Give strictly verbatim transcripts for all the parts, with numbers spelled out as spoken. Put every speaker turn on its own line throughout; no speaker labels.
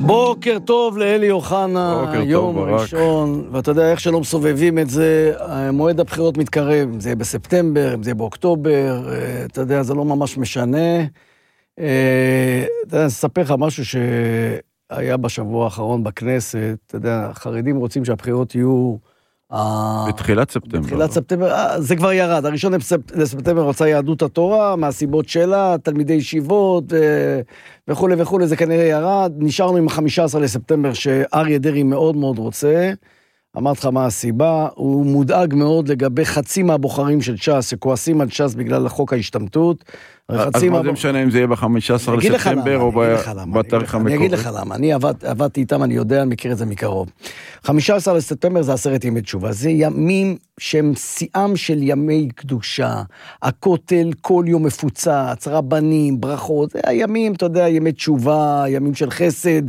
בוקר טוב לאלי אוחנה, יום ראשון, ואתה יודע איך שלא מסובבים את זה, מועד הבחירות מתקרב, אם זה יהיה בספטמבר, אם זה יהיה באוקטובר, אתה יודע, זה לא ממש משנה. אתה יודע, אספר לך משהו שהיה בשבוע האחרון בכנסת, אתה יודע, החרדים רוצים שהבחירות יהיו...
בתחילת ספטמבר.
בתחילת ספטמבר, זה כבר ירד. הראשון לספטמבר רוצה יהדות התורה, מהסיבות שלה, תלמידי ישיבות וכו' וכו', זה כנראה ירד. נשארנו עם ה-חמישה עשר לספטמבר, שאריה דרעי מאוד מאוד רוצה. אמרת לך מה הסיבה, הוא מודאג מאוד לגבי חצי מהבוחרים של ש"ס, שכועסים על ש"ס בגלל חוק ההשתמטות.
אז מה זה משנה אם זה יהיה ב-חמישה עשר לספטמבר או בתאריך המקורי?
אני אגיד לך למה, אני עבדתי איתם, אני יודע, אני מכיר את זה מקרוב. חמישה עשר לספטמבר זה עשרת ימי תשובה, זה ימים שהם שיאם של ימי קדושה, הכותל כל יום מפוצץ, רבנים, ברכות, זה הימים, אתה יודע, ימי תשובה, ימים של חסד,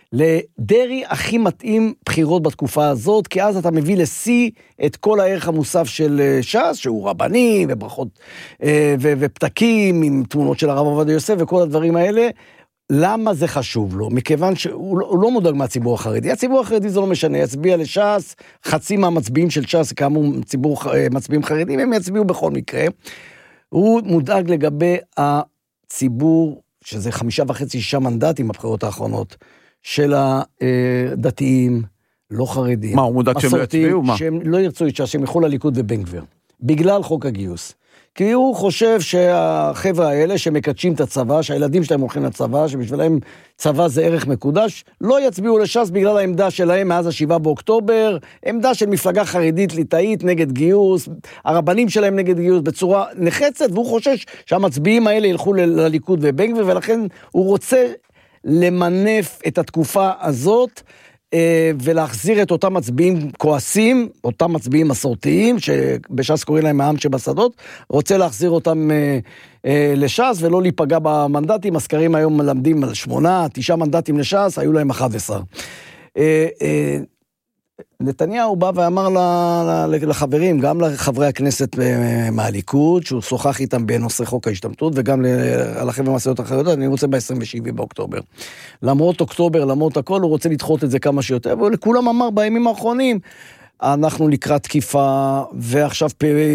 לדרי הכי מתאים בחירות בתקופה הזאת, כי אז אתה מביא לשיא את כל הערך המוסף של ש"ס, שהוא רבנים וברכות ו- ופתקים עם תמונות של הרב עובדיה יוסף וכל הדברים האלה. למה זה חשוב לו? מכיוון שהוא לא, לא מודאג מהציבור החרדי. הציבור החרדי זה לא משנה, יצביע לש"ס, חצי מהמצביעים של ש"ס, כאמור ציבור מצביעים חרדים, הם יצביעו בכל מקרה. הוא מודאג לגבי הציבור, שזה חמישה וחצי, שישה מנדטים בבחירות האחרונות, של הדתיים, לא חרדים.
מה, הוא מודאג שהם לא יצביעו? מה?
שהם לא ירצו את ש"ס, שהם ילכו לליכוד ובן גביר. בגלל חוק הגיוס. כי הוא חושב שהחבר'ה האלה שמקדשים את הצבא, שהילדים שלהם הולכים לצבא, שבשבילם צבא זה ערך מקודש, לא יצביעו לש"ס בגלל העמדה שלהם מאז השבעה באוקטובר, עמדה של מפלגה חרדית ליטאית נגד גיוס, הרבנים שלהם נגד גיוס בצורה נחצת, והוא חושש שהמצביעים האלה ילכו לליכוד ובן גביר, ולכן הוא רוצה למנף את התקופה הזאת, ולהחזיר את אותם מצביעים כועסים, אותם מצביעים מסורתיים, שבש"ס קוראים להם העם שבשדות, רוצה להחזיר אותם לש"ס, ולא להיפגע במנדטים. הסקרים היום מלמדים על שמונה, תשעה מנדטים לש"ס, היו להם אחד עשר. נתניהו בא ואמר לחברים, גם לחברי הכנסת מהליכוד, שהוא שוחח איתם בנושא חוק ההשתמטות, וגם על החבר'ה מהסיעות החרדיות, אני רוצה ב-עשרים ושבעה באוקטובר. למרות אוקטובר, למרות הכל, הוא רוצה לדחות את זה כמה שיותר, ולכולם אמר בימים האחרונים, אנחנו לקראת תקיפה, ועכשיו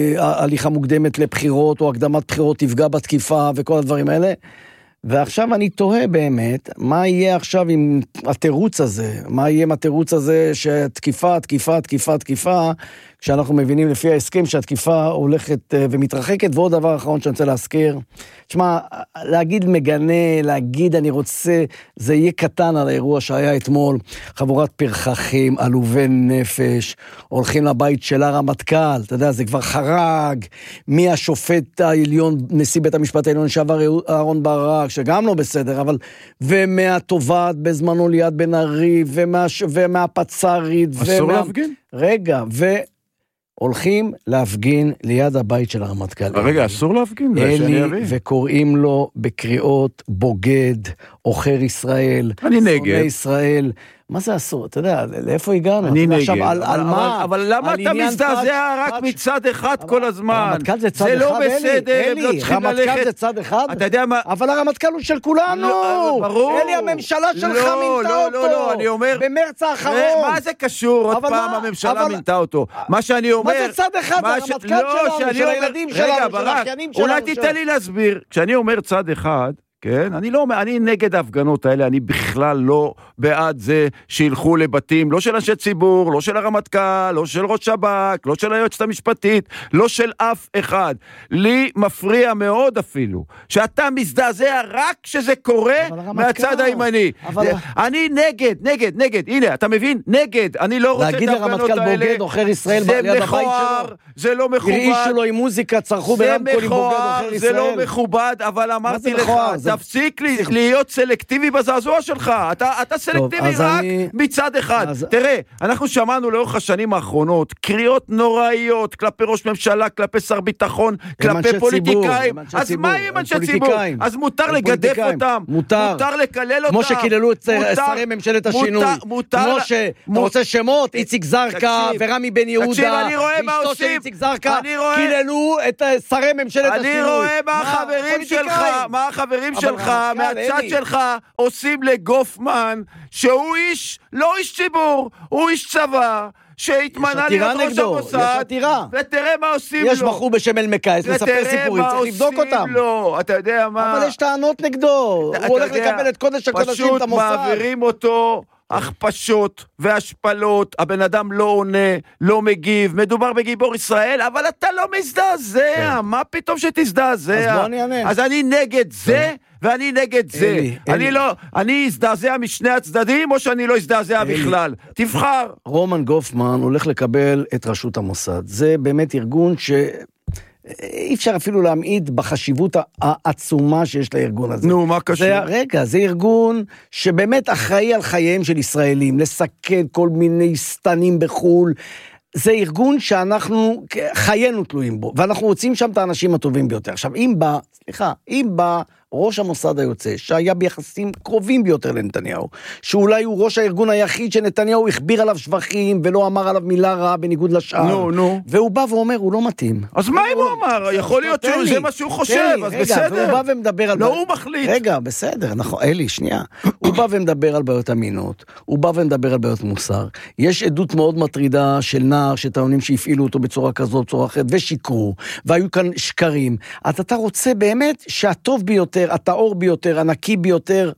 הליכה מוקדמת לבחירות, או הקדמת בחירות תפגע בתקיפה, וכל הדברים האלה. ועכשיו אני תוהה באמת, מה יהיה עכשיו עם התירוץ הזה? מה יהיה עם התירוץ הזה שתקיפה, תקיפה, תקיפה, תקיפה, כשאנחנו מבינים לפי ההסכם שהתקיפה הולכת ומתרחקת, ועוד דבר אחרון שאני רוצה להזכיר, תשמע, להגיד מגנה, להגיד אני רוצה, זה יהיה קטן על האירוע שהיה אתמול, חבורת פרחחים, עלובי נפש, הולכים לבית של הרמטכ"ל, אתה יודע, זה כבר חרג, מי השופט העליון, נשיא בית המשפט העליון, שעבר אהרון ברק, שגם לא בסדר, אבל, ומהתובעת בזמנו ליד בן ארי, ומה, ומהפצרית,
אסור
ומה...
להפגין?
רגע, ו... הולכים להפגין ליד הבית של הרמטכ"ל.
רגע, אסור להפגין?
אלי, וקוראים לו בקריאות בוגד, עוכר ישראל,
אני נגד.
שונא ישראל. מה זה אסור? אתה יודע, לאיפה הגענו?
אני נגד.
עכשיו, על, על מה?
אבל למה אתה מזדעזע רק מצד אחד כל הזמן?
הרמטכ"ל זה צד אחד,
זה לא בסדר, הם לא צריכים ללכת.
רמטכ"ל זה צד אחד?
אתה יודע מה?
אבל הרמטכ"ל הוא של כולנו.
ברור.
אלי, הממשלה שלך מינתה אותו.
לא, לא, אני אומר...
במרץ האחרון.
מה זה קשור? עוד פעם הממשלה מינתה אותו. מה שאני אומר...
מה זה צד אחד? הרמטכ"ל שלנו, של הילדים שלנו, של האחיינים שלנו.
אולי תיתן לי להסביר. כשאני אומר צד אחד, כן? אני לא, אני נגד ההפגנות האלה, אני בכלל לא בעד זה שילכו לבתים, לא של אנשי ציבור, לא של הרמטכ"ל, לא של ראש שב"כ, לא של היועצת המשפטית, לא של אף אחד. לי מפריע מאוד אפילו, שאתה מזדעזע רק כשזה קורה מהצד הימני. אבל... אני נגד, נגד, נגד, הנה, אתה מבין? נגד, אני לא רוצה את ההפגנות האלה.
להגיד לרמטכ"ל בוגד, עוכר ישראל,
זה מכוער, זה לא מכובד.
הרעישו לו עם מוזיקה, צרכו ברמקולים בוגד, עוכר ישראל.
זה לא מכובד, אבל אמרתי לך, תפסיק להיות סלקטיבי בזעזוע שלך, אתה, אתה סלקטיבי רק אני... מצד אחד. אז... תראה, אנחנו שמענו לאורך השנים האחרונות, קריאות נוראיות, כלפי ראש ממשלה, כלפי שר ביטחון, כלפי פוליטיקאים. ציבור, אז ציבור, מה עם אנשי ציבור? אז מותר לגדף אותם, מותר, מותר לקלל אותם.
כמו שקיללו את שרי ממשלת השינוי. מותר, מותר, כמו שאתה מות... רוצה שמות, איציק זרקה ורמי בן יהודה, ואשתו של איציק זרקה, קיללו את שרי ממשלת השינוי.
אני רואה מה החברים שלך, מה החברים שלך, מהצד שלך, עושים לגופמן, שהוא איש, לא איש ציבור, הוא איש צבא, שהתמנה להיות ראש המוסד, ותראה מה עושים לו.
יש בחור בשם אלמקייס, מספר סיפורים, צריך לבדוק אותם.
לו, אתה יודע מה...
אבל יש טענות נגדו, הוא הולך לקבל את קודש הקודשים, את המוסד.
פשוט מעבירים אותו... הכפשות והשפלות, הבן אדם לא עונה, לא מגיב, מדובר בגיבור ישראל, אבל אתה לא מזדעזע, מה פתאום שתזדעזע?
אז בוא אני אענה.
אז אני נגד זה, ואני נגד זה. אני לא, אני אזדעזע משני הצדדים, או שאני לא אזדעזע בכלל. תבחר.
רומן גופמן הולך לקבל את רשות המוסד. זה באמת ארגון ש... אי אפשר אפילו להמעיד בחשיבות העצומה שיש לארגון הזה.
נו, מה קשור?
זה, רגע, זה ארגון שבאמת אחראי על חייהם של ישראלים, לסכן כל מיני סתנים בחול. זה ארגון שאנחנו חיינו תלויים בו, ואנחנו רוצים שם את האנשים הטובים ביותר. עכשיו, אם בא, סליחה, אם בא ראש המוסד היוצא, שהיה ביחסים קרובים ביותר לנתניהו, שאולי הוא ראש הארגון היחיד שנתניהו הכביר עליו שבחים, ולא אמר עליו מילה רעה בניגוד לשאר.
נו, נו.
והוא בא ואומר, הוא לא מתאים.
אז מה אם הוא אמר? יכול להיות שזה מה שהוא חושב, אז בסדר.
והוא בא ומדבר על...
לא, הוא מחליט.
רגע, בסדר, נכון, אלי, שנייה. הוא בא ומדבר על בעיות אמינות, הוא בא ומדבר על בעיות מוסר. יש עדות מאוד מטרידה של נער שטוענים שהפעילו אותו בצורה כזאת, בצורה אחרת, ושיקרו, והיו כאן שקרים. אז אתה רוצה באמת שהטוב ביותר, הטהור ביותר, הנקי ביותר,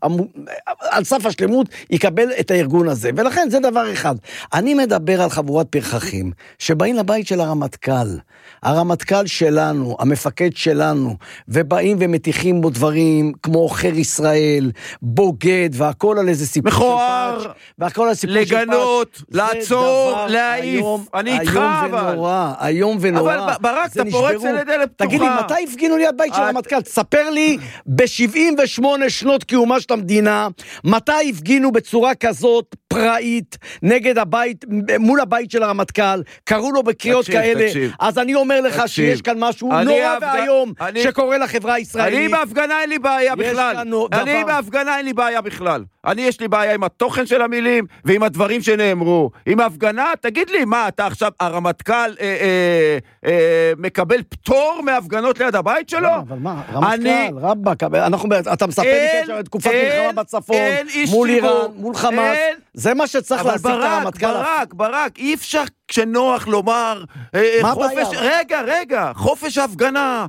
על סף השלמות, יקבל את הארגון הזה. ולכן זה דבר אחד. אני מדבר על חבורת פרחחים, שבאים לבית של הרמטכ"ל, הרמטכ"ל שלנו, המפקד שלנו, ובאים ומתיחים בו דברים, כמו אוכר ישראל, בוגד, והכל על איזה סיפור
מכוער,
של פאץ', והכל על סיפור של פאץ'.
לגנות, לעצור, להעיף. אני איתך, אבל.
היום ונורא, היום ונורא.
אבל ברק, אתה פורץ אל הדלת פתוחה.
תגיד לי, מתי הפגינו ליד בית של הרמטכ"ל? תספר לי, ב-שבעים ושמונה שנות קיומה של המדינה, מתי הפגינו בצורה כזאת פראית, נגד הבית, מול הבית של הרמטכ"ל, קראו לו בקריאות
תקשיב,
כאלה,
תקשיב.
אז אני אומר לך
תקשיב.
שיש כאן משהו
אני
נורא
הפג...
והיום,
אני...
שקורה לחברה הישראלית.
אני בהפגנה אין לי בעיה בכלל. אני
דבר...
בהפגנה אין לי בעיה בכלל. אני יש לי בעיה עם התוכן של המילים, ועם הדברים שנאמרו. עם ההפגנה, תגיד לי, מה, אתה עכשיו, הרמטכ"ל אה, אה, אה, מקבל פטור מהפגנות ליד הבית שלו?
לא, אבל מה, רמטכ"ל, אני... רבק, אנחנו, אתה מספר לי כאשר תקופת מלחמה בצפון, מול איראן, מול חמאס, אין... זה מה שצריך להשיג את הרמטכ"ל.
אבל ברק, ברק, ברק, אי אפשר כשנוח לומר, מה חופש, הבעיה? רגע, רגע, חופש ההפגנה,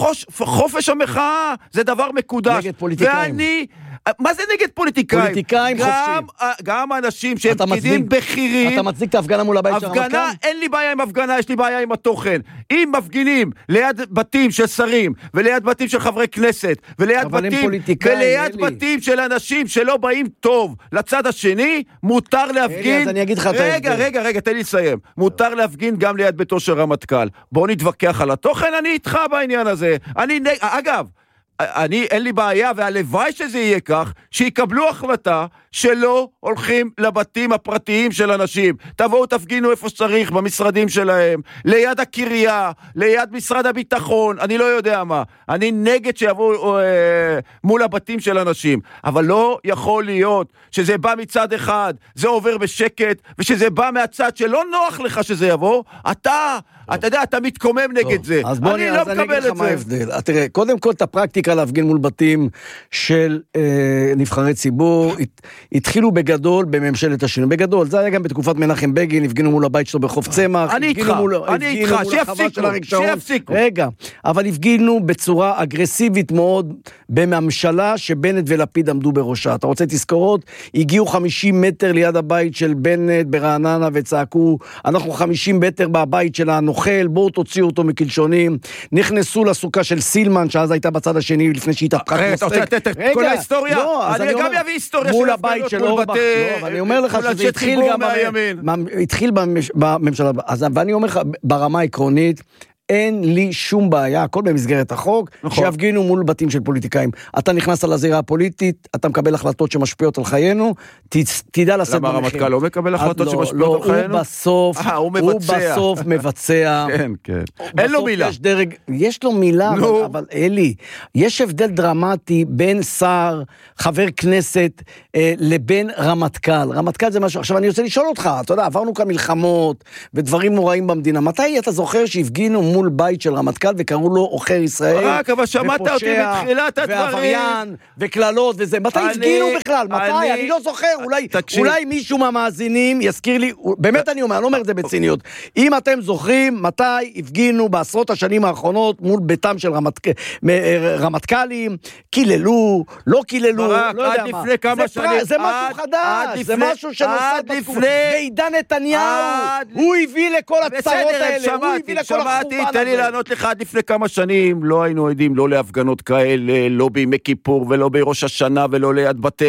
וחופש המחאה, זה דבר מקודש.
נגד פוליטיקאים.
ואני... מה זה נגד פוליטיקאים?
פוליטיקאים
גם,
חופשיים.
גם אנשים שהם פקידים בכירים.
אתה מצדיק את ההפגנה מול הבית של הרמטכ"ל?
הפגנה, אין לי בעיה עם הפגנה, יש לי בעיה עם התוכן. אם מפגינים ליד בתים של שרים, וליד בתים של חברי כנסת, וליד בתים, וליד בתים של אנשים שלא באים טוב לצד השני, מותר להפגין.
אז אני אגיד לך את
רגע, רגע, רגע, תן לי לסיים. מותר להפגין גם ליד ביתו של רמטכ"ל. בואו נתווכח על התוכן, אני איתך בעניין הזה. אני, אגב, אני, אין לי בעיה, והלוואי שזה יהיה כך, שיקבלו החלטה שלא הולכים לבתים הפרטיים של אנשים. תבואו תפגינו איפה שצריך, במשרדים שלהם, ליד הקריה, ליד משרד הביטחון, אני לא יודע מה. אני נגד שיבואו אה, מול הבתים של אנשים, אבל לא יכול להיות שזה בא מצד אחד, זה עובר בשקט, ושזה בא מהצד שלא נוח לך שזה יבוא, אתה... אתה יודע, אתה מתקומם נגד זה. אני לא מקבל את זה.
תראה, קודם כל, את הפרקטיקה להפגין מול בתים של נבחרי ציבור, התחילו בגדול בממשלת השינוי. בגדול, זה היה גם בתקופת מנחם בגין, הפגינו מול הבית שלו בחוף צמח.
אני איתך, אני איתך, שיפסיקו, שיפסיקו.
רגע, אבל הפגינו בצורה אגרסיבית מאוד בממשלה שבנט ולפיד עמדו בראשה. אתה רוצה תזכורות? הגיעו חמישים מטר ליד הבית של בנט ברעננה וצעקו, אנחנו חמישים מטר בבית שלנו, אוכל, בואו תוציאו אותו מקלשונים, נכנסו לסוכה של סילמן, שאז הייתה בצד השני, לפני שהיא התהפכה כמסטק.
רגע, כל ההיסטוריה, אני גם אביא היסטוריה
מול הבית של אורבך, אני אומר לך שזה התחיל גם, התחיל בממשלה, ואני אומר לך, ברמה העקרונית, אין לי שום בעיה, הכל במסגרת החוק, נכון. שיפגינו מול בתים של פוליטיקאים. אתה נכנס על הזירה הפוליטית, אתה מקבל החלטות שמשפיעות על חיינו, ת, תדע לשאת
למה הרמטכ"ל לא מקבל החלטות
לא,
שמשפיעות
לא,
על חיינו?
הוא בסוף, 아, הוא, הוא בסוף מבצע.
כן, כן. אין לו מילה.
יש, דרג, יש לו מילה, אבל, אבל אלי, יש הבדל דרמטי בין שר, חבר כנסת, אה, לבין רמטכ"ל. רמטכ"ל זה משהו, עכשיו אני רוצה לשאול אותך, אתה יודע, עברנו כאן מלחמות, ודברים נוראים במדינה. מתי אתה זוכר שהפגינו מול בית של רמטכ"ל, וקראו לו עוכר ישראל,
רק, אבל שמעת אותי בתחילת הדברים.
ועבריין, וכללות וזה. מתי הפגינו בכלל? מתי? אני לא זוכר. אולי מישהו מהמאזינים יזכיר לי, באמת אני אומר, אני לא אומר את זה בציניות. אם אתם זוכרים, מתי הפגינו בעשרות השנים האחרונות מול ביתם של רמטכ"לים, קיללו, לא קיללו, לא יודע מה. זה משהו חדש, זה משהו שנוסד בתקופה. בעידן נתניהו, הוא הביא לכל הצרות האלה, הוא הביא לכל החורבן הזה.
תן לי לענות לך, עד לפני כמה שנים לא היינו עדים לא להפגנות כאלה, לא בימי כיפור ולא בראש השנה ולא ליד בתי,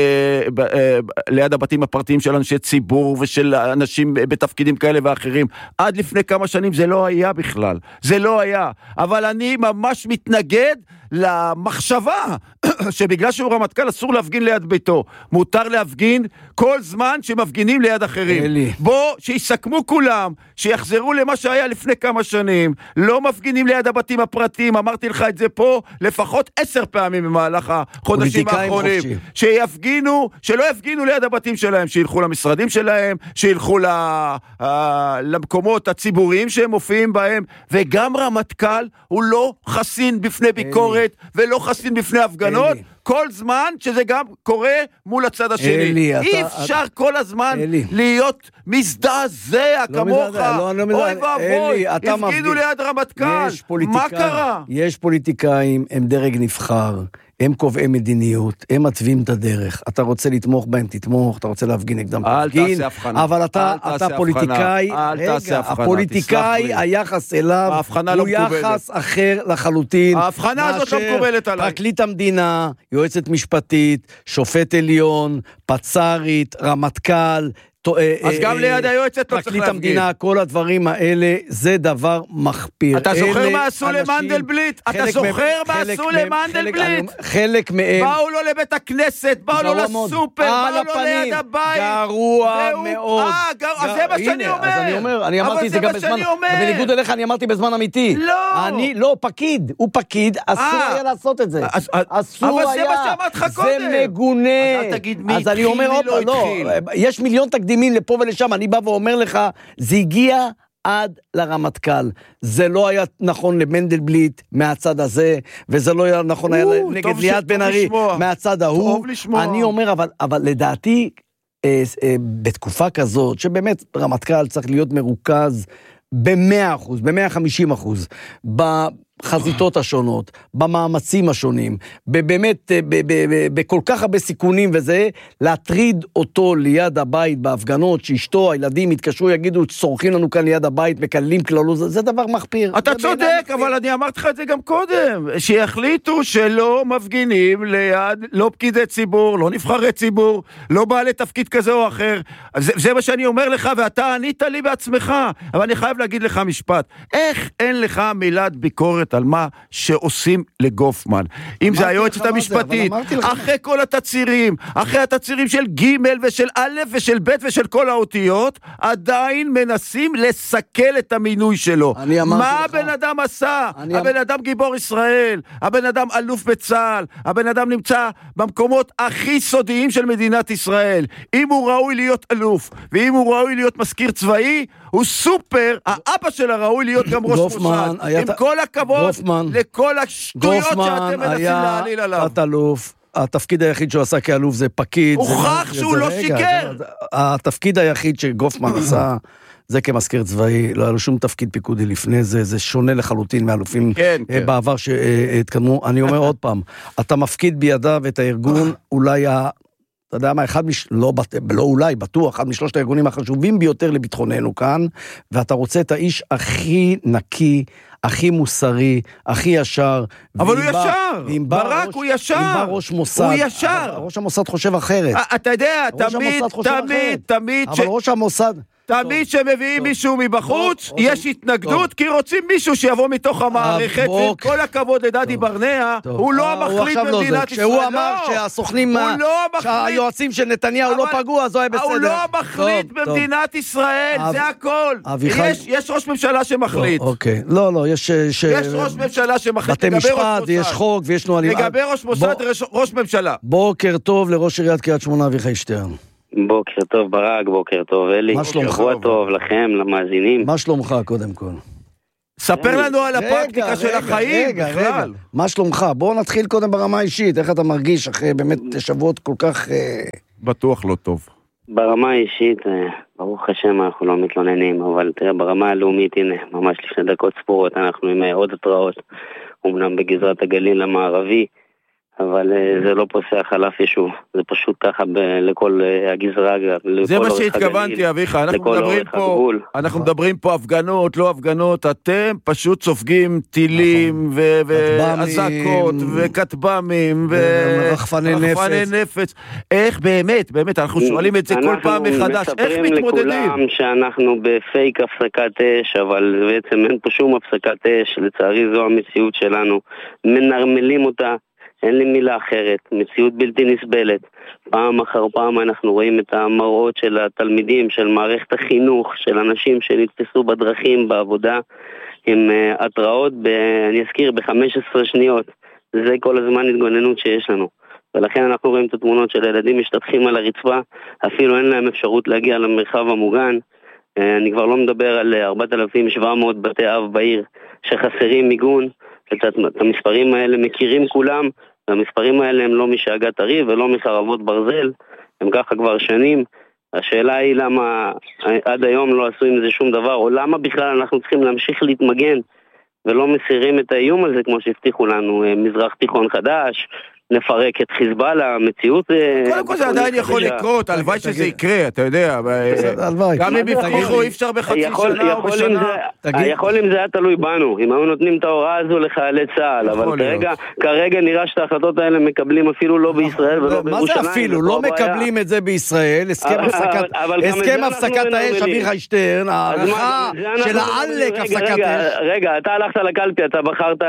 ליד הבתים הפרטיים של אנשי ציבור ושל אנשים בתפקידים כאלה ואחרים. עד לפני כמה שנים זה לא היה בכלל, זה לא היה. אבל אני ממש מתנגד למחשבה שבגלל שהוא רמטכ"ל אסור להפגין ליד ביתו, מותר להפגין כל זמן שמפגינים ליד אחרים. אלי. בוא, שיסכמו כולם, שיחזרו למה שהיה לפני כמה שנים, לא מפגינים ליד הבתים הפרטיים, אמרתי לך את זה פה לפחות עשר פעמים במהלך החודשים האחרונים, שיפגינו, שלא יפגינו ליד הבתים שלהם, שילכו למשרדים שלהם, שילכו למקומות הציבוריים שהם מופיעים בהם, וגם רמטכ"ל הוא לא חסין בפני ביקורת, ולא חסין בפני הפגנות, אלי. כל זמן שזה גם קורה מול הצד השני. אלי, אי אתה, אפשר אתה... כל הזמן אלי. להיות מזדעזע לא כמוך. לא, לא אוי ואבוי, הפגינו ליד רמטכ"ל. מה קרה?
יש פוליטיקאים, הם דרג נבחר. הם קובעי מדיניות, הם מתווים את הדרך. אתה רוצה לתמוך בהם, תתמוך, אתה רוצה להפגין נגדם, תפגין, אבל אתה, אתה פוליטיקאי, רגע, הפוליטיקאי, היחס אליו, הוא יחס אחר לחלוטין.
ההבחנה הזאת לא מקובלת עליי.
פרקליט המדינה, יועצת משפטית, שופט עליון, פצ"רית, רמטכ"ל,
אז גם ליד היועצת לא צריך להפגין.
המדינה, כל הדברים האלה, זה דבר מחפיר.
אתה זוכר מה עשו למנדלבליט? אתה זוכר מה עשו למנדלבליט?
חלק מהם.
באו לו לבית הכנסת, באו לו לסופר, באו לו ליד הבית.
גרוע מאוד.
אז זה מה שאני אומר.
אז אני אומר, אני אמרתי את זה גם בזמן, בניגוד אליך אני אמרתי בזמן אמיתי.
לא.
אני, לא, פקיד, הוא פקיד, אסור היה לעשות את זה. אסור היה.
אבל זה מה שאמרת לך קודם.
זה מגונה.
אז אל תגיד מי התחיל, מי לא התחיל.
יש מיליון תקדימים לפה ולשם, אני בא ואומר לך, זה הגיע עד לרמטכ"ל. זה לא היה נכון למנדלבליט מהצד הזה, וזה לא היה נכון היה נגד ליאת בן ארי מהצד ההוא. אני אומר, אבל, אבל לדעתי, אה, אה, בתקופה כזאת, שבאמת רמטכ"ל צריך להיות מרוכז ב-מאה אחוז, ב-מאה וחמישים אחוז, בחזיתות השונות, במאמצים השונים, באמת, בכל כך הרבה סיכונים וזה, להטריד אותו ליד הבית בהפגנות, שאשתו, הילדים יתקשרו, יגידו, צורכים לנו כאן ליד הבית, מקללים כללו, זה, זה דבר מחפיר.
אתה צודק, אבל אני אמרתי לך את זה גם קודם, שיחליטו שלא מפגינים ליד, לא פקידי ציבור, לא נבחרי ציבור, לא בעלי תפקיד כזה או אחר. זה, זה מה שאני אומר לך, ואתה ענית לי בעצמך, אבל אני חייב להגיד לך משפט, איך אין לך מילת ביקורת על מה שעושים לגופמן? אם זה היועצת המשפטית, אחרי כל התצירים, אחרי התצירים של ג' ושל א' ושל ב' ושל כל האותיות, עדיין מנסים לסכל את המינוי שלו. מה הבן אדם עשה? הבן אדם גיבור ישראל, הבן אדם אלוף בצה"ל, הבן אדם נמצא במקומות הכי סודיים של מדינת ישראל. אם הוא ראוי להיות אלוף, ואם הוא ראוי להיות מזכיר צבאי, הוא סופר, האבא שלה ראוי להיות גם ראש מוסד. עם כל הכבוד לכל השטויות שאתם מנסים להעליל עליו.
גופמן היה תת-אלוף, התפקיד היחיד שהוא עשה כאלוף זה פקיד.
הוכח שהוא לא שיקר.
התפקיד היחיד שגופמן עשה זה כמזכיר צבאי, לא היה לו שום תפקיד פיקודי לפני זה, זה שונה לחלוטין מאלופים בעבר שהתקדמו. אני אומר עוד פעם, אתה מפקיד בידיו את הארגון, אולי ה... אתה יודע מה, אחד מש... לא, לא אולי, בטוח, אחד משלושת הארגונים החשובים ביותר לביטחוננו כאן, ואתה רוצה את האיש הכי נקי, הכי מוסרי, הכי ישר.
אבל הוא ישר, ברק הוא ישר.
אם בא ראש מוסד.
הוא ישר.
ראש המוסד חושב אחרת.
אתה יודע, תמיד, תמיד, תמיד.
אבל ראש המוסד...
תמיד שמביאים מישהו מבחוץ, יש התנגדות, כי רוצים מישהו שיבוא מתוך המערכת, ועם כל הכבוד לדדי ברנע, הוא לא המחליט במדינת ישראל.
כשהוא אמר שהסוכנים, שהיועצים של נתניהו לא פגעו, אז הוא היה בסדר.
הוא לא המחליט במדינת ישראל, זה הכל. יש ראש ממשלה שמחליט.
אוקיי, לא, לא, יש...
יש ראש ממשלה שמחליט.
בתי משפט, יש חוק, ויש נהלים.
לגבי ראש מוסד, ראש ממשלה.
בוקר טוב לראש עיריית קריית שמונה אביחי שטרן.
בוקר טוב ברק, בוקר טוב אלי,
מה שלומך?
שבוע טוב לכם, למאזינים.
מה שלומך קודם כל?
ספר לנו על הפרקטיקה של החיים בכלל.
מה שלומך? בואו נתחיל קודם ברמה האישית, איך אתה מרגיש אחרי באמת שבועות כל כך...
בטוח לא טוב.
ברמה האישית, ברוך השם אנחנו לא מתלוננים, אבל תראה, ברמה הלאומית, הנה, ממש לפני דקות ספורות, אנחנו עם עוד התראות, אומנם בגזרת הגליל המערבי, אבל זה לא פוסח על אף יישוב, זה פשוט ככה ב- לכל הגזרה,
זה מה שהתכוונתי, אביחי, אנחנו מדברים פה, אנחנו מדברים פה הפגנות, לא הפגנות, אתם פשוט סופגים טילים ואזעקות וכטב"מים ורחפני
נפץ.
איך באמת, באמת, אנחנו שואלים את זה כל פעם מחדש, איך מתמודדים?
אנחנו מספרים לכולם שאנחנו בפייק הפסקת אש, אבל בעצם אין פה שום הפסקת אש, לצערי זו המציאות שלנו, מנרמלים אותה, אין לי מילה אחרת, מציאות בלתי נסבלת. פעם אחר פעם אנחנו רואים את המראות של התלמידים, של מערכת החינוך, של אנשים שנתפסו בדרכים, בעבודה, עם uh, התראות, ב, אני אזכיר, ב-חמש עשרה שניות. זה כל הזמן התגוננות שיש לנו. ולכן אנחנו רואים את התמונות של ילדים משתתחים על הרצפה, אפילו אין להם אפשרות להגיע למרחב המוגן. Uh, אני כבר לא מדבר על ארבעת אלפים שבע מאות בתי אב בעיר שחסרים מיגון. את המספרים האלה מכירים כולם, והמספרים האלה הם לא משאגת הריב ולא מחרבות ברזל, הם ככה כבר שנים. השאלה היא למה עד היום לא עשו עם זה שום דבר, או למה בכלל אנחנו צריכים להמשיך להתמגן ולא מסירים את האיום הזה כמו שהבטיחו לנו, מזרח תיכון חדש, נפרק את חיזבאללה, המציאות...
קודם כל זה עדיין יכול לקרות, הלוואי שזה יקרה, אתה יודע, גם אם יפתחו אי אפשר בחצי שנה או בשנה.
יכול אם זה היה תלוי בנו, אם היו נותנים את ההוראה הזו לחיילי צה"ל, אבל כרגע נראה שאת ההחלטות האלה מקבלים אפילו לא בישראל ולא בירושלים.
מה זה אפילו? לא מקבלים את זה בישראל, הסכם הפסקת האש, אביחי שטרן, הערכה של העלק הפסקת האש.
רגע, אתה הלכת לקלפי, אתה בחרת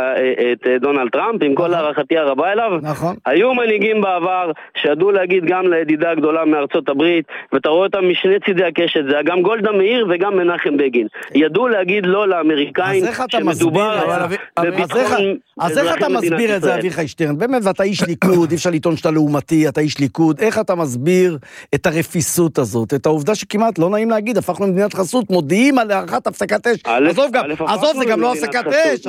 את דונלד טראמפ, עם כל הערכתי הרבה אליו.
נכון.
היו מנהיגים בעבר שידעו להגיד גם לידידה הגדולה מארצות הברית, ואתה רואה אותם משני צידי הקשת, זה גם גולדה מאיר וגם מנחם בגין. ידעו להגיד לא לאמריקאים שמדובר בביטחון.
אז איך אתה מסביר את זה, אביחי שטרן? באמת, ואתה איש ליכוד, אי אפשר לטעון שאתה לעומתי, אתה איש ליכוד, איך אתה מסביר את הרפיסות הזאת, את העובדה שכמעט לא נעים להגיד, הפכנו למדינת חסות, מודיעים על הערכת הפסקת אש. עזוב גם, עזוב זה גם לא הפסקת אש.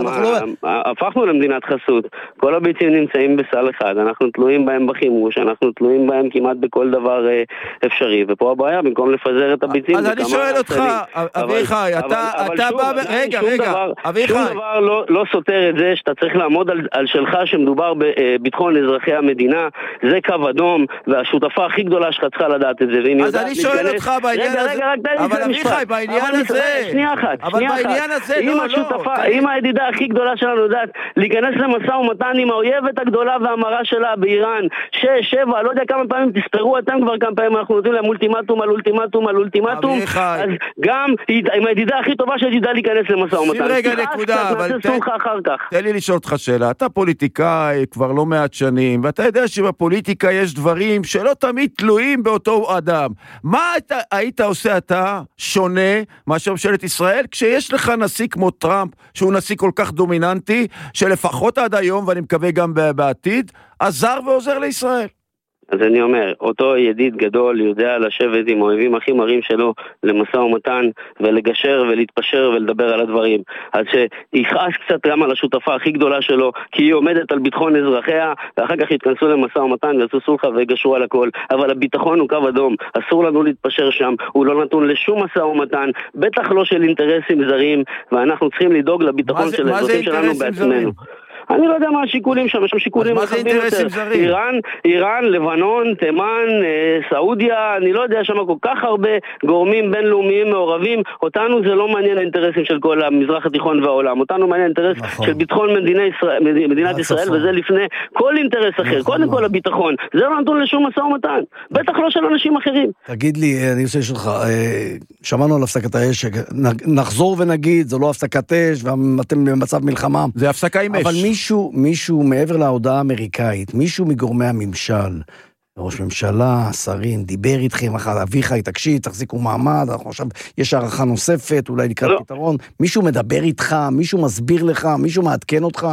הפכנו למדינת חסות. כל הביצים נמצאים בסל אחד, אנחנו תלויים בהם בחימוש, אנחנו תלויים בהם כמעט בכל דבר אפשרי, ופה הבעיה, במקום לפזר את הביצים...
אז אני שואל אותך, אביחי, אתה בא... רגע, רגע, אביחי.
שום דבר לא סותר את זה שאתה צריך לעמוד על שלך שמדובר בביטחון אזרחי המדינה, זה קו אדום, והשותפה הכי גדולה שלך צריכה לדעת את זה.
אז אני שואל אותך בעניין הזה, אבל אביחי, בעניין הזה...
שנייה אחת, שנייה אחת. אם הידידה הכי גדולה שלנו יודעת להיכנס למשא ומתן עם האויבת הגדולה והמרה שלה באיראן, שש, שבע, לא יודע כמה פעמים תספרו אתם כבר כמה פעמים, אנחנו נותנים להם אולטימטום על אולטימטום על אולטימטום, אז גם עם הידידה הכי טובה שידע להיכנס למשא ומתן.
שים רגע נקודה, אבל תן לי לשאול אותך שאלה, אתה פוליטיקאי כבר לא מעט שנים, ואתה יודע שבפוליטיקה יש דברים שלא תמיד תלויים באותו אדם. מה היית עושה אתה שונה מאשר ממשלת ישראל, כשיש לך נשיא כמו טראמפ, שהוא נשיא כל כך דומיננטי, שלפחות עד היום, ואני מקווה גם בעתיד, עזר ועוזר לישראל?
אז אני אומר, אותו ידיד גדול יודע לשבת עם האויבים הכי מרים שלו למשא ומתן ולגשר ולהתפשר ולדבר על הדברים. אז שיכעס קצת גם על השותפה הכי גדולה שלו, כי היא עומדת על ביטחון אזרחיה, ואחר כך יתכנסו למשא ומתן ועשו סולחה ויגשרו על הכל. אבל הביטחון הוא קו אדום, אסור לנו להתפשר שם, הוא לא נתון לשום משא ומתן, בטח לא של אינטרסים זרים, ואנחנו צריכים לדאוג לביטחון של האזרחים שלנו בעצמנו. אני לא יודע מה השיקולים שם, יש שם שיקולים רחבים יותר. איראן, איראן, לבנון, תימן, סעודיה, אני לא יודע, שם כל כך הרבה גורמים בינלאומיים מעורבים, אותנו זה לא מעניין האינטרסים של כל המזרח התיכון והעולם, אותנו מעניין האינטרס של ביטחון מדינת ישראל, וזה לפני כל אינטרס אחר, קודם כל הביטחון, זה לא נתון לשום משא ומתן, בטח לא של אנשים אחרים.
תגיד לי, אני רוצה לשאול לך, שמענו על הפסקת האש, נחזור ונגיד, זה לא הפסקת אש, ואתם במצב מלחמה.
זה הפסקה עם אש.
מישהו, מישהו מעבר להודעה האמריקאית, מישהו מגורמי הממשל, ראש ממשלה, שרים, דיבר איתכם, אביחי, תקשיב, תחזיקו מעמד, אנחנו עכשיו, יש הערכה נוספת, אולי לקראת לא. פתרון, מישהו מדבר איתך, מישהו מסביר לך, מישהו מעדכן אותך?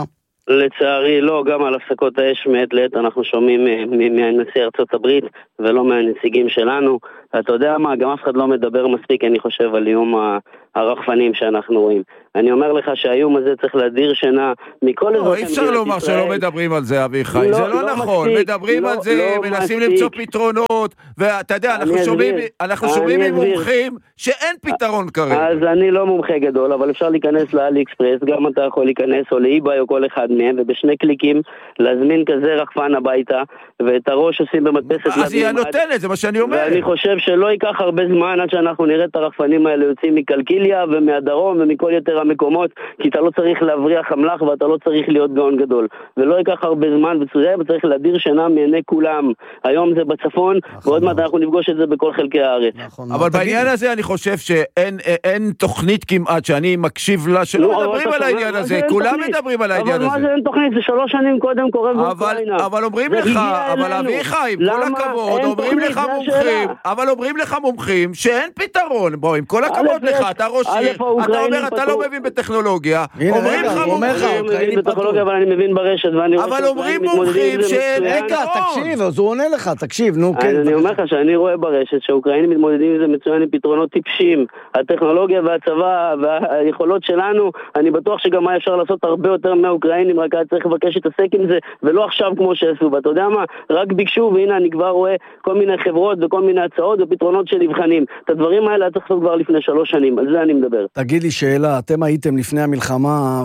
לצערי לא, גם על הפסקות האש מעת לעת אנחנו שומעים מנשיא ארצות הברית ולא מהנציגים שלנו, אתה יודע מה, גם אף אחד לא מדבר מספיק, אני חושב, על איום הרחפנים שאנחנו רואים. אני אומר לך שהאיום הזה צריך להדיר שינה מכל אזרחי
מדינת ישראל. אי אפשר לומר שלא מדברים על זה, אביחי, זה לא נכון, מדברים על זה, מנסים למצוא פתרונות, ואתה יודע, אנחנו שומעים ממומחים שאין פתרון כרגע.
אז אני לא מומחה גדול, אבל אפשר להיכנס לאלי אקספרס, גם אתה יכול להיכנס, או לאיבאי או כל אחד מהם, ובשני קליקים להזמין כזה רחפן הביתה, ואת הראש עושים במדפסת.
אז היא הנותנת, זה מה שאני אומר.
ואני חושב שלא ייקח הרבה זמן עד שאנחנו נראה את הרחפנים האלה יוצאים מקלקיליה ומהדרום ומכל יותר המקומות, כי אתה לא צריך להבריח המלח ואתה לא צריך להיות גאון גדול. ולא ייקח הרבה זמן, וצריך להדיר שינה מעיני כולם. היום זה בצפון, ועוד מעט אנחנו נפגוש את זה בכל חלקי הארץ.
אבל בעניין הזה אני חושב שאין תוכנית כמעט שאני מקשיב לה שלא מדברים על העניין הזה, כולם מדברים על העניין הזה.
אבל מה זה אין תוכנית? זה שלוש שנים קודם קורה באוקראינה.
אבל אומרים לך, אבל אביחי, עם כל הכבוד, אומרים לך מומחים, אבל אומרים לך מומחים שאין פתרון. בוא, עם כל הכבוד לך, אתה ראש עיר, אתה אומר, אתה לא מבין בטכנולוגיה, אומרים לך מומחים,
אבל אני מבין ברשת,
אבל אומרים מומחים שאין,
רגע, תקשיב, אז הוא עונה לך, תקשיב, נו, כן.
אני אומר לך שאני רואה ברשת שהאוקראינים מתמודדים עם זה מצוין עם פתרונות טיפשים, הטכנולוגיה והצבא והיכולות שלנו, אני בטוח שגם מה אפשר לעשות הרבה יותר מהאוקראינים, רק היה צריך לבקש להתעסק עם זה, ולא עכשיו כמו שעשו, ואתה יודע מה, רק ביקשו, והנה אני כבר רואה כל מיני חברות וכל מיני הצעות ופתרונות של נבחנים. את הדברים האלה צריך לעשות כבר לפני שלוש שנים, על זה אני מדבר.
תגיד לי שאלה, אתם הייתם לפני המלחמה,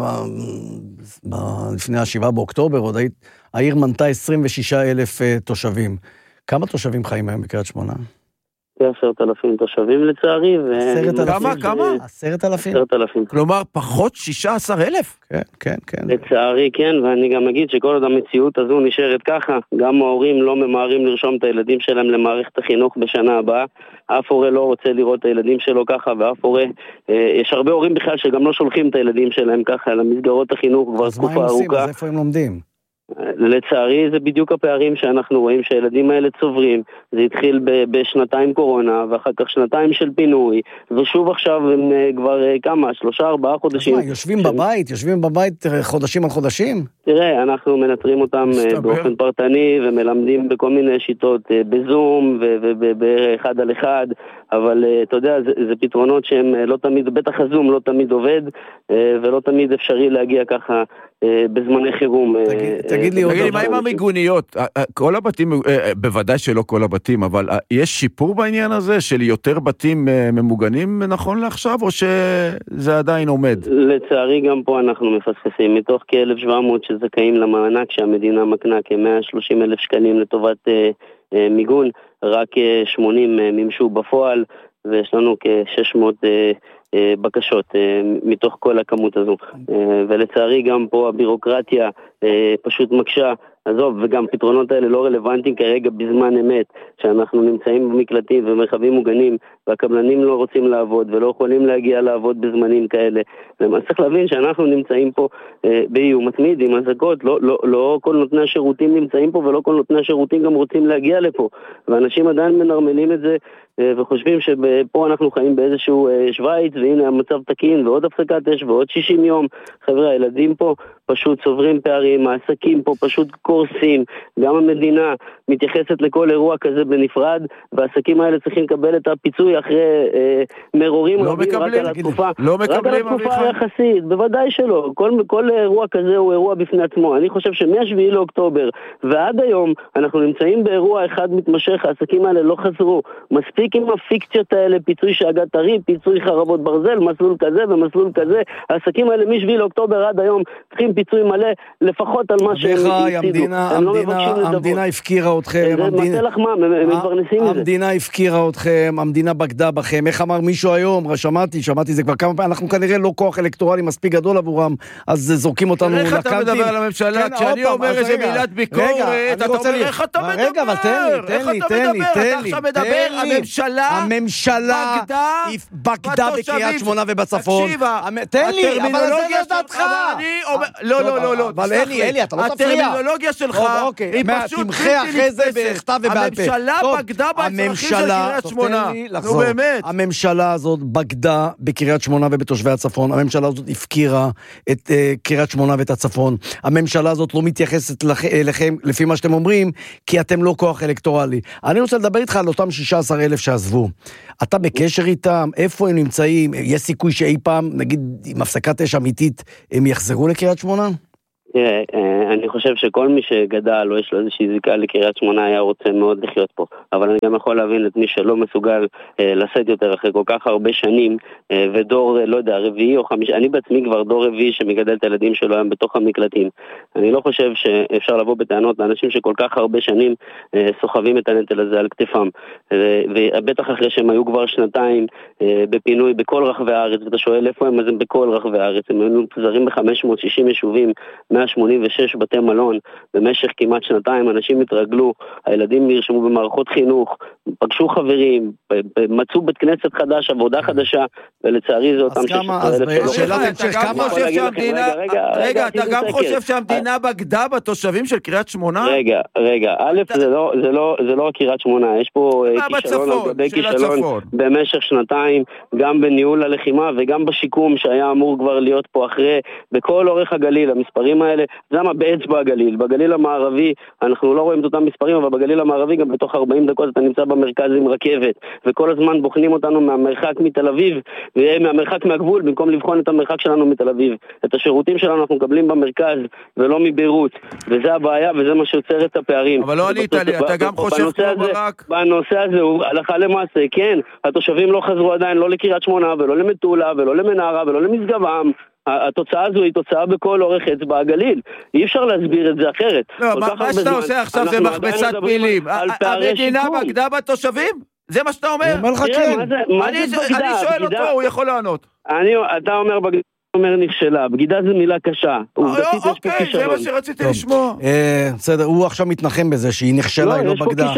לפני השבעה באוקטובר, עוד היית, העיר מנתה עשרים ושישה אלף תושבים. כמה תושבים חיים היום בקריית שמונה?
עשרת אלפים תושבים לצערי.
כמה? כמה?
עשרת אלפים.
עשרת אלפים.
כלומר, פחות שישה עשר אלף?
כן, כן, כן.
לצערי כן, ואני גם אגיד שכל עוד המציאות הזו נשארת ככה, גם ההורים לא ממהרים לרשום את הילדים שלהם למערכת החינוך בשנה הבאה, אף הורה לא רוצה לראות את הילדים שלו ככה, ואף הורה, יש הרבה הורים בכלל שגם לא שולחים את הילדים שלהם ככה למסגרות החינוך כבר תקופה ארוכה.
אז מה הם עושים? אז איפה הם לומדים?
לצערי זה בדיוק הפערים שאנחנו רואים שהילדים האלה צוברים. זה התחיל בשנתיים קורונה ואחר כך שנתיים של פינוי, ושוב עכשיו הם כבר כמה, שלושה ארבעה חודשים.
אז מה, יושבים בבית? יושבים בבית חודשים על חודשים?
תראה, אנחנו מנטרים אותם באופן פרטני ומלמדים בכל מיני שיטות בזום ובאחד על אחד, אבל אתה יודע, זה, זה פתרונות שהם לא תמיד, בטח הזום לא תמיד עובד ולא תמיד אפשרי להגיע ככה בזמני חירום.
תגיד, תגיד לי,
תגיד לי, מה עם המיגוניות? כל הבתים, בוודאי שלא כל הבתים, אבל יש שיפור בעניין הזה של יותר בתים ממוגנים נכון לעכשיו, או שזה עדיין עומד?
לצערי גם פה אנחנו מפספסים, מתוך כ-אלף שבע מאות שזכאים למענק שהמדינה מקנה כ-מאה ושלושים אלף שקלים לטובת מיגון, רק שמונים ממשו בפועל, ויש לנו כ-שש מאות בקשות מתוך כל הכמות הזו, ולצערי גם פה הבירוקרטיה פשוט מקשה. עזוב, וגם פתרונות האלה לא רלוונטיים כרגע בזמן אמת, שאנחנו נמצאים במקלטים ומרחבים מוגנים, והקבלנים לא רוצים לעבוד ולא יכולים להגיע לעבוד בזמנים כאלה. אז צריך להבין שאנחנו נמצאים פה אה, באיום מתמיד עם הזגות, לא, לא, לא כל נותני השירותים נמצאים פה, ולא כל נותני השירותים גם רוצים להגיע לפה, ואנשים עדיין מנרמלים את זה, אה, וחושבים שפה אנחנו חיים באיזשהו אה, שוויץ, והנה המצב תקין, ועוד הפסקת אש, ועוד שישים יום. חבר'ה, הילדים פה פשוט צוברים פערים, העסקים פה פשוט קורסים, גם המדינה מתייחסת לכל אירוע כזה בנפרד, והעסקים האלה צריכים לקבל את הפיצוי אחרי אה, מרורים
לא
רבים
מקבלים,
רק על התקופה,
לא
רק על התקופה היחסית, בוודאי שלא, כל, כל אירוע כזה הוא אירוע בפני עצמו. אני חושב שמ-השביעי לאוקטובר ועד היום אנחנו נמצאים באירוע אחד מתמשך, העסקים האלה לא חזרו, מספיק עם הפיקציות האלה, פיצוי שאגת הריב, פיצוי חרבות ברזל, מסלול כזה ומסלול כזה, העסקים האלה מ-השביעי לאוקטובר עד היום צריכים פיצוי מלא, לפחות על מה שהם הפסידו.
המדינה הפקירה אתכם, המדינה הפקירה אתכם, המדינה בגדה בכם. איך אמר מישהו היום? שמעתי, שמעתי זה כבר כמה פעמים, אנחנו כנראה לא כוח אלקטורלי מספיק גדול עבורם, אז זורקים אותנו לקנטים.
איך אתה מדבר על הממשלה? כשאני אומר איזה מילת ביקורת, אתה אומר איך אתה מדבר?
רגע, אבל תן לי, תן לי, תן לי, תן לי.
אתה מדבר, הממשלה
הממשלה בגדה בקריית שמונה ובצפון. תן לי, אבל זה לא דעתך.
לא, לא, לא, לא.
אבל אלי, אלי, אתה לא תפריע.
הטרמינולוגיה שלך היא פשוט
תמחה אחרי זה בכתב ובעל פה.
הממשלה בגדה באזרחים של קריית שמונה. נו באמת.
הממשלה הזאת בגדה בקריית שמונה ובתושבי הצפון. הממשלה הזאת הפקירה את קריית שמונה ואת הצפון. הממשלה הזאת לא מתייחסת אליכם, לפי מה שאתם אומרים, כי אתם לא כוח אלקטורלי. אני רוצה לדבר איתך על אותם שישה עשר אלף שעזבו. אתה בקשר איתם? איפה הם נמצאים? יש סיכוי שאי פעם, נגיד, עם הפסקת אש אמיתית, הם יחזרו לקריית שמונה?
תראה, אני חושב שכל מי שגדל או יש לו איזושהי זיקה לקריית שמונה היה רוצה מאוד לחיות פה, אבל אני גם יכול להבין את מי שלא מסוגל לשאת יותר אחרי כל כך הרבה שנים, ודור, לא יודע, רביעי או חמישי, אני בעצמי כבר דור רביעי שמגדל את הילדים שלו היום בתוך המקלטים. אני לא חושב שאפשר לבוא בטענות לאנשים שכל כך הרבה שנים סוחבים את הנטל הזה על כתפם, ובטח אחרי שהם היו כבר שנתיים בפינוי בכל רחבי הארץ, ואתה שואל איפה הם, אז הם בכל רחבי הארץ, הם היו מפוזרים ב-חמש מאות ושישים יישובים, מאה שמונים ושש בתי מלון, במשך כמעט שנתיים אנשים התרגלו, הילדים נרשמו במערכות חינוך, פגשו חברים, מצאו בית כנסת חדש, עבודה חדשה, ולצערי זה אותם
שש עשרה אלף. שאלת המשך, כמה
חושב שהמדינה, רגע, אתה גם חושב שהמדינה בגדה בתושבים של קריית שמונה?
רגע, רגע, א', זה לא קריית שמונה, יש פה כישלון על גבי כישלון במשך שנתיים, גם בניהול הלחימה וגם בשיקום שהיה אמור כבר להיות פה אחרי, בכל אורך הגליל, המספרים האלה, זה מה באצבע הגליל, בגליל המערבי, אנחנו לא רואים את אותם מספרים, אבל בגליל המערבי גם בתוך ארבעים דקות אתה נמצא במרכז עם רכבת, וכל הזמן בוחנים אותנו מהמרחק מתל אביב, ומהמרחק מהגבול, במקום לבחון את המרחק שלנו מתל אביב. את השירותים שלנו אנחנו מקבלים במרכז, ולא מביירות, וזה הבעיה, וזה מה שיוצר את הפערים.
אבל לא ענית לי, אתה גם חושב כמו ברק?
בנושא הזה, הלכה למעשה, כן, התושבים לא חזרו עדיין, לא לקריית שמונה, ולא למטולה, ולא למנהרה, ולא למשגב-עם. התוצאה הזו היא תוצאה בכל אורך אצבע הגליל. אי אפשר להסביר את זה אחרת.
לא, מה שאתה עושה עכשיו זה מכבסת מילים. המדינה בגדה בתושבים? זה מה שאתה אומר?
אני אומר לך כן.
אני שואל אותו, הוא יכול לענות.
אתה אומר בגדה. אומר נכשלה, בגידה זה מילה קשה.
אוקיי, זה מה שרציתי לשמוע.
בסדר, הוא עכשיו מתנחם בזה שהיא נכשלה, היא לא בגדה.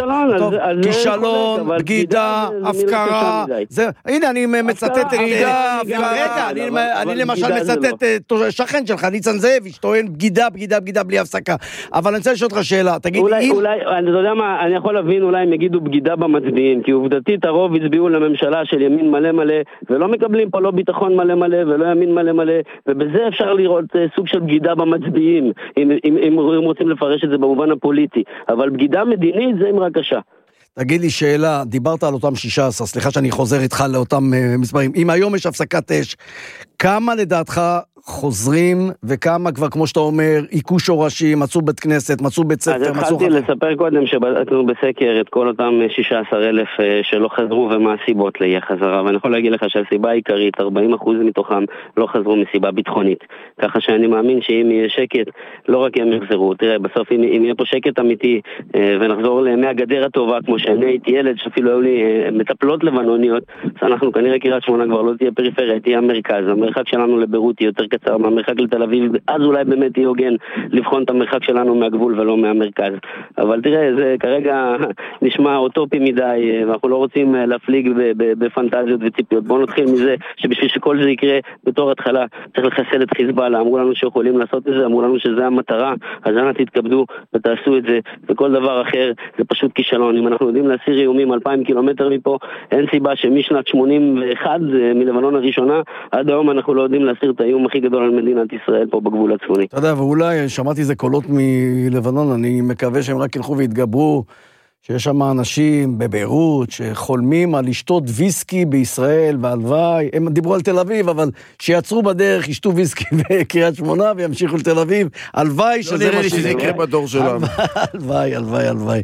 כישלון, בגידה, הפקרה. הנה, אני מצטט... רגע, אני למשל מצטט שכן שלך, ניצן זאבי, שטוען בגידה, בגידה, בגידה בלי הפסקה. אבל אני רוצה לשאול אותך שאלה, תגיד...
אולי, אני יודע מה, אני יכול להבין, אולי הם יגידו בגידה במצביעים, כי עובדתית הרוב הצביעו לממשלה של ימין מלא מלא, ולא מקבלים פה לא ביטחון מלא מלא, ולא ימין מלא מלא, ובזה אפשר לראות סוג של בגידה במצביעים, אם, אם, אם רוצים לפרש את זה במובן הפוליטי. אבל בגידה מדינית זה אמרה קשה.
תגיד לי שאלה, דיברת על אותם שישה עשר, סליחה שאני חוזר איתך לאותם uh, מספרים. אם היום יש הפסקת אש, כמה לדעתך חוזרים, וכמה כבר, כמו שאתה אומר, עיקו שורשים, מצאו בית כנסת, מצאו בית ספר, מצאו... אז
התחלתי לספר קודם שבדקנו בסקר את כל אותם שישה עשר אלף שלא חזרו ומה הסיבות לאי החזרה, ואני יכול להגיד לך שהסיבה העיקרית, ארבעים אחוז מתוכם לא חזרו מסיבה ביטחונית. ככה שאני מאמין שאם יהיה שקט, לא רק הם יחזרו. תראה, בסוף אם, אם יהיה פה שקט אמיתי, ונחזור לימי הגדר הטובה, כמו שאני הייתי ילד, שאפילו היו לי מטפלות לבנוניות, אז אנחנו כנראה קריית שמונה כבר לא תהיה פריפריה, תהיה המרכז. המרחק שלנו לביירות יותר קצר מהמרחק לתל אביב, אז אולי באמת יהיה הוגן לבחון את המרחק שלנו מהגבול ולא מהמרכז. אבל תראה, זה כרגע נשמע אוטופי מדי, ואנחנו לא רוצים להפליג בפנטזיות וציפיות. בואו נתחיל מזה שבשביל שכל זה יקרה בתור התחלה, צריך לחסל את חיזבאללה. אמרו לנו שיכולים לעשות את זה, אמרו לנו שזה המטרה, אז אנא תתכבדו ותעשו את זה, וכל דבר אחר זה פשוט כישלון. אם אנחנו יודעים להסיר איומים אלפיים קילומטר מפה, אין סיבה שמשנת שמונים ואחת מלבנון הראשונה, עד היום אנחנו לא יודעים להסיר את האיום הכי גדול על מדינת ישראל פה בגבול הצפוני.
אתה יודע, ואולי שמעתי זה קולות מלבנון, אני מקווה שהם רק ילכו והתגברו, שיש שם אנשים בביירות שחולמים על לשתות ויסקי בישראל, והלוואי, הם דיברו על תל אביב, אבל שיצרו בדרך, ישתו ויסקי בקריית שמונה וימשיכו לתל אביב, הלוואי שזה מה שזה
יקרה בדור שלנו.
הלוואי, הלוואי, הלוואי.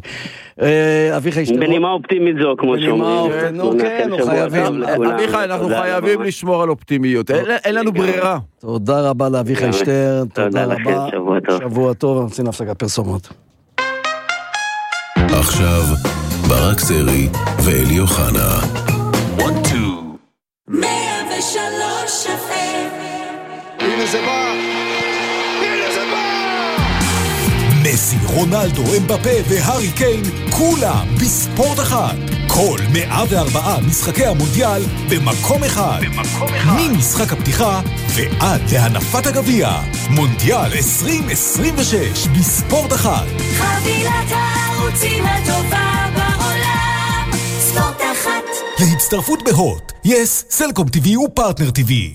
אביחי אשטרן.
בנימה אופטימית זו, כמו שאומרים.
כן, אנחנו חייבים.
אביחי, אנחנו חייבים לשמור על אופטימיות. אין לנו ברירה.
תודה רבה לאביחי אשטרן. תודה רבה. שבוע טוב. נצאים להפסקת פרסומות.
עכשיו ברק סרי ואלי אוחנה.
מאה ושלוש אף אם.
הנה זה בא, הנה זה בא.
מסי, רונלדו, אמבפה והארי קיין, כולם בספורט אחד.
כל מאה וארבעה משחקי המונדיאל במקום אחד. במקום אחד. ממשחק הפתיחה ועד להנפת הגביע. מונדיאל עשרים עשרים ושש בספורט אחד.
חבילת הערוצים הטובה בעולם. ספורט אחת.
להצטרפות בהוט, יס, סלקום טיווי ופרטנר טיווי.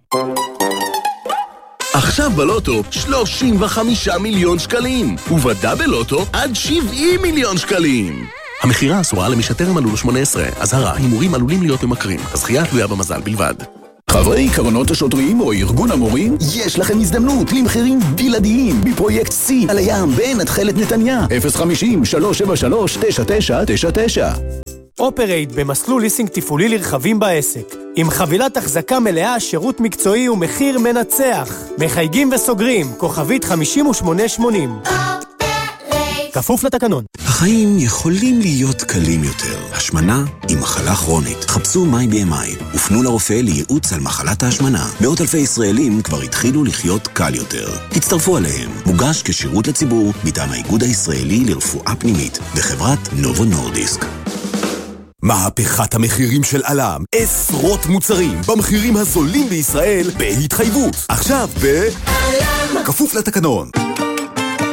עכשיו בלוטו שלושים וחמישה מיליון שקלים, ובדאבל לוטו עד שבעים מיליון שקלים. המחירה אסורה למי שטרם מלאו לו שמונה עשרה. אזהרה, הימורים עלולים להיות ממכרים. הזכייה תלויה במזל בלבד.
חברי קרנות השוטרים או ארגון המורים, יש לכם הזדמנות למחירים בלעדיים בפרויקט C על הים בנתחלת נתניה. אפס חמישים שלוש שבע שלוש תשע תשע תשע תשע.
אופרייט במסלול ליסינג טיפולי לרכבים בעסק. עם חבילת החזקה מלאה, שירות מקצועי ומחיר מנצח. מחייגים וסוגרים, כוכבית חמישים ושמונה שמונים. כפוף לתקנון.
החיים יכולים להיות קלים יותר. השמנה היא מחלה כרונית. חפשו מיי בי אם איי ופנו לרופא לייעוץ על מחלת ההשמנה. מאות אלפי ישראלים כבר התחילו לחיות קל יותר. הצטרפו עליהם. מוגש כשירות לציבור מטעם האיגוד הישראלי לרפואה פנימית וחברת נובו נורדיסק.
מהפכת המחירים של אלם. עשרות מוצרים במחירים הזולים בישראל בהתחייבות. עכשיו ב... אלם. כפוף לתקנון.